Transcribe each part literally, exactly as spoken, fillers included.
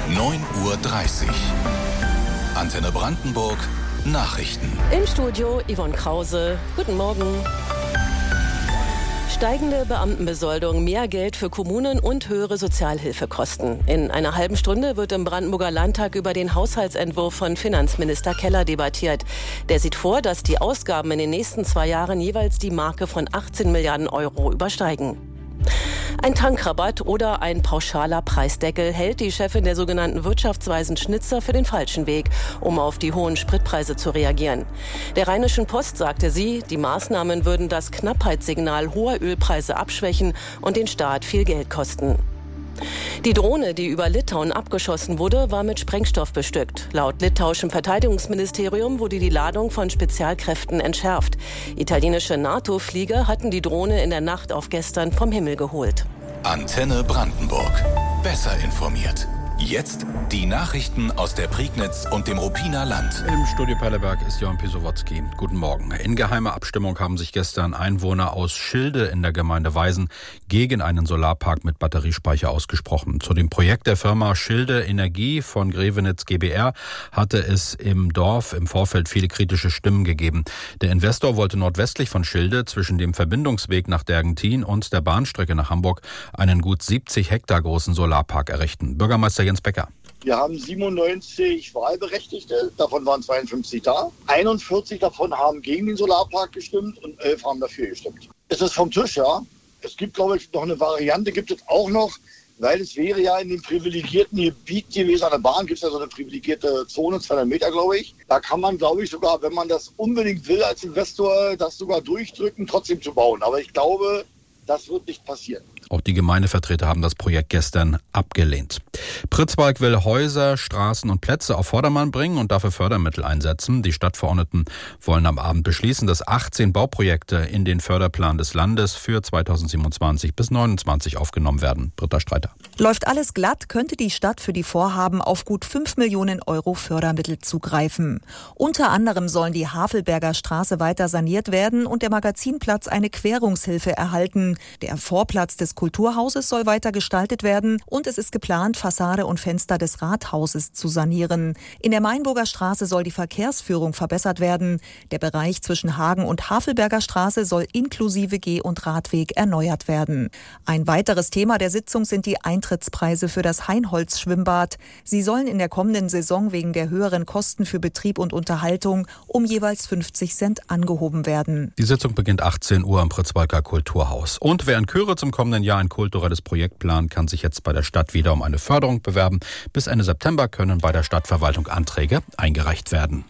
neun Uhr dreißig. Antenne Brandenburg, Nachrichten. Im Studio Yvonne Krause. Guten Morgen. Steigende Beamtenbesoldung, mehr Geld für Kommunen und höhere Sozialhilfekosten. In einer halben Stunde wird im Brandenburger Landtag über den Haushaltsentwurf von Finanzminister Keller debattiert. Der sieht vor, dass die Ausgaben in den nächsten zwei Jahren jeweils die Marke von achtzehn Milliarden Euro übersteigen. Ein Tankrabatt oder ein pauschaler Preisdeckel hält die Chefin der sogenannten Wirtschaftsweisen Schnitzer für den falschen Weg, um auf die hohen Spritpreise zu reagieren. Der Rheinischen Post sagte sie, die Maßnahmen würden das Knappheitssignal hoher Ölpreise abschwächen und den Staat viel Geld kosten. Die Drohne, die über Litauen abgeschossen wurde, war mit Sprengstoff bestückt. Laut litauischem Verteidigungsministerium wurde die Ladung von Spezialkräften entschärft. Italienische NATO-Flieger hatten die Drohne in der Nacht auf gestern vom Himmel geholt. Antenne Brandenburg. Besser informiert. Jetzt die Nachrichten aus der Prignitz und dem Ruppiner Land. Im Studio Perleberg ist Johann Pisowotzki. Guten Morgen. In geheimer Abstimmung haben sich gestern Einwohner aus Schilde in der Gemeinde Weisen gegen einen Solarpark mit Batteriespeicher ausgesprochen. Zu dem Projekt der Firma Schilde Energie von Grevenitz GbR hatte es im Dorf im Vorfeld viele kritische Stimmen gegeben. Der Investor wollte nordwestlich von Schilde zwischen dem Verbindungsweg nach Dergentin und der Bahnstrecke nach Hamburg einen gut siebzig Hektar großen Solarpark errichten. Bürgermeister Jens Becker. Wir haben siebenundneunzig Wahlberechtigte, davon waren zweiundfünfzig da. einundvierzig davon haben gegen den Solarpark gestimmt und elf haben dafür gestimmt. Es ist vom Tisch, ja. Es gibt, glaube ich, noch eine Variante, gibt es auch noch, weil es wäre ja in dem privilegierten Gebiet gewesen, an der Bahn gibt es ja so eine privilegierte Zone, zweihundert Meter, glaube ich. Da kann man, glaube ich, sogar, wenn man das unbedingt will als Investor, das sogar durchdrücken, trotzdem zu bauen. Aber ich glaube, das wird nicht passieren. Auch die Gemeindevertreter haben das Projekt gestern abgelehnt. Pritzwalk will Häuser, Straßen und Plätze auf Vordermann bringen und dafür Fördermittel einsetzen. Die Stadtverordneten wollen am Abend beschließen, dass achtzehn Bauprojekte in den Förderplan des Landes für zweitausendsiebenundzwanzig bis neunundzwanzig aufgenommen werden. Britta Streiter. Läuft alles glatt, könnte die Stadt für die Vorhaben auf gut fünf Millionen Euro Fördermittel zugreifen. Unter anderem sollen die Havelberger Straße weiter saniert werden und der Magazinplatz eine Querungshilfe erhalten. Der Vorplatz des Kulturhauses soll weiter gestaltet werden und es ist geplant, Fassade und Fenster des Rathauses zu sanieren. In der Mainburger Straße soll die Verkehrsführung verbessert werden. Der Bereich zwischen Hagen und Havelberger Straße soll inklusive Geh- und Radweg erneuert werden. Ein weiteres Thema der Sitzung sind die Eintrittspreise für das Heinholz-Schwimmbad. Sie sollen in der kommenden Saison wegen der höheren Kosten für Betrieb und Unterhaltung um jeweils fünfzig Cent angehoben werden. Die Sitzung beginnt achtzehn Uhr am Pritzwalker Kulturhaus. Und wer in Köre zum kommenden Jahr ein kulturelles Projekt plant, kann sich jetzt bei der Stadt wieder um eine Förderung bewerben. Bis Ende September können bei der Stadtverwaltung Anträge eingereicht werden.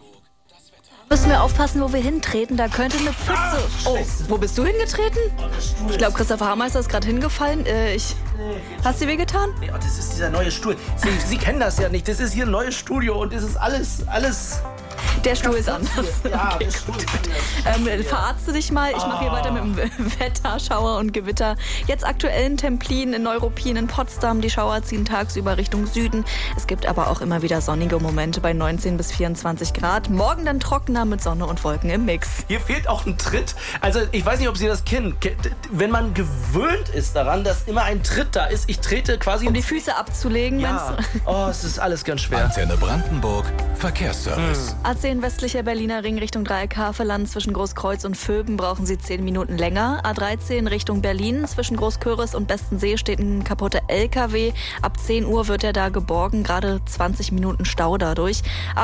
Müssen wir aufpassen, wo wir hintreten. Da könnte eine Pfütze... Oh, wo bist du hingetreten? Ich glaube, Christopher Hameister ist gerade hingefallen. Äh, ich... Hast du dir wehgetan? Ja, das ist dieser neue Stuhl. Sie, Sie kennen das ja nicht. Das ist hier ein neues Studio und das ist alles, alles... Der Stuhl ist anders. Ja, okay, der Stuhl gut, ist gut. anders. Ähm, verarzte dich mal. Ich mache hier weiter mit dem Wetter, Schauer und Gewitter. Jetzt aktuell in Templin, in Neuruppin, in Potsdam. Die Schauer ziehen tagsüber Richtung Süden. Es gibt aber auch immer wieder sonnige Momente bei neunzehn bis vierundzwanzig Grad. Morgen dann trockener mit Sonne und Wolken im Mix. Hier fehlt auch ein Tritt. Also ich weiß nicht, ob Sie das kennen. Wenn man gewöhnt ist daran, dass immer ein Tritt da ist, ich trete quasi... Um die Füße abzulegen, ja. meinst du? Oh, es ist alles ganz schwer. Antenne Brandenburg, Verkehrsservice. A zehn westlicher Berliner Ring Richtung Dreieck Havelland zwischen Großkreuz und Vöben brauchen Sie zehn Minuten länger. A dreizehn Richtung Berlin zwischen Großköris und Bestensee steht ein kaputter L K W. Ab zehn Uhr wird er da geborgen, gerade zwanzig Minuten Stau dadurch.